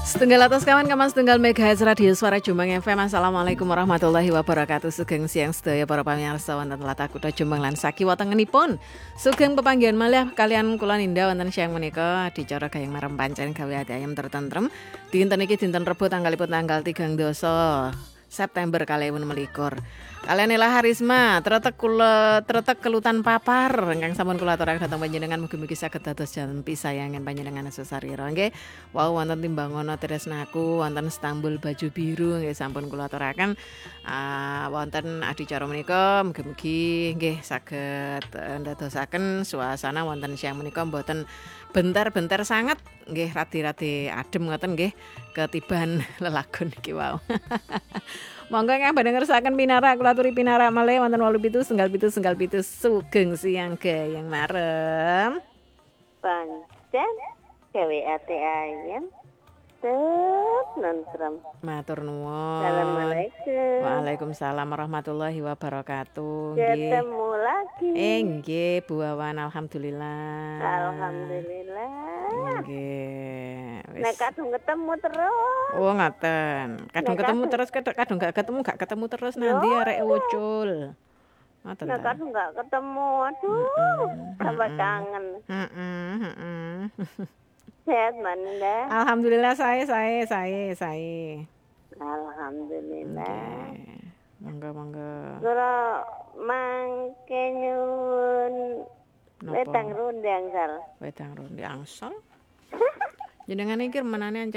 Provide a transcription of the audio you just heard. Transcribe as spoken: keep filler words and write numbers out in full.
Setunggal atas kawan kaman setunggal megahertz radio suara Jombang F M. Assalamualaikum warahmatullahi wabarakatuh. Sugeng siang sedaya para pamirsa wonten tlatah kutha Jombang lan sakiwa tengenipun. Sugeng pepanggihan malih kalian kula Ninda wonten siang menika dicara gayeng marem pancen gawe ati ayem tertentrem. Dinten iki dinten Rebo tanggalipun tanggal tigang dasa September kalih ewu melikur. Kalian Ela Harisma, tretek kula tretek kelutan papar ingkang sampun kula aturaken dhateng panjenengan mugi-mugi saged dados jan pisayangan panjenengan sesarira nggih. Wau wonten timbangono tresnaku wonten Istanbul baju biru nggih sampun kula aturaken uh, wonten adicara menika mugi-mugi nggih saged uh, ndadosaken suasana wonten siang menika mboten bentar-bentar sangat nggih radi-radi adem ngoten nggih ketiban lelagon iki wau. Monggo ingkang badhe ngersakaken pinara kula aturi pinara malih wonten wolu pitu setunggal pitu setunggal pitu sugeng siang gayeng marem. Pancen gawe ati ayem tep nentrem. Matur nuwun. Assalamualaikum. Waalaikumsalam warahmatullahi wabarakatuh. Ketemu lagi. Eh nggih Bu Wawan alhamdulillah. Alhamdulillah. Nggih. Nek kadung ketemu terus. Oh ngaten. Kadung Nek ketemu kadung- terus kadung gak ketemu gak ketemu terus nanti Yo. arek ucul. Ngoten Nek ta. kadung nggak ketemu, aduh, tambah kangen. Heeh, heeh. Sehat Manda. Alhamdulillah saya saya saya saya. Alhamdulillah. Nggih. Monggo monggo. Kula mangke nyuwun Napa? wetang rundang sal. Wedang rondi angsal. Jenengan iki remenane